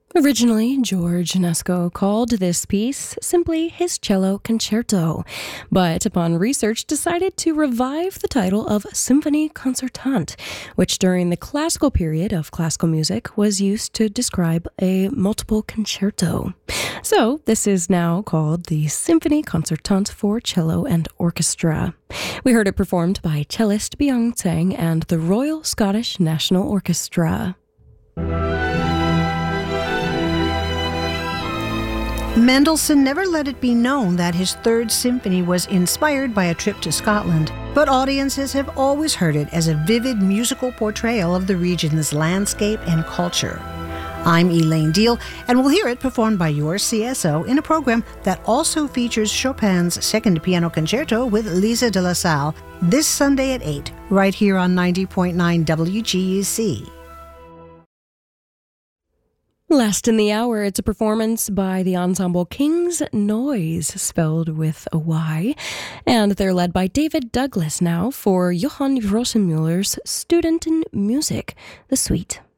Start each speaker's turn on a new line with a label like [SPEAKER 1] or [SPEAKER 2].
[SPEAKER 1] Originally, George Enesco called this piece simply his cello concerto, but upon research decided to revive the title of Symphonie Concertante, which during the classical period of classical music was used to describe a multiple concerto. So this is now called the Symphonie Concertante for cello and orchestra. We heard it performed by cellist Byung Tsang and the Royal Scottish National Orchestra.
[SPEAKER 2] Mendelssohn never let it be known that his Third Symphony was inspired by a trip to Scotland, but audiences have always heard it as a vivid musical portrayal of the region's landscape and culture. I'm Elaine Deal, and we'll hear it performed by your CSO in a program that also features Chopin's Second Piano Concerto with Lisa de la Salle this Sunday at 8, right here on 90.9 WGUC.
[SPEAKER 1] Last in the hour, it's a performance by the ensemble King's Noise, spelled with a Y, and they're led by David Douglas now for Johann Rosenmüller's Student in Music, the Suite.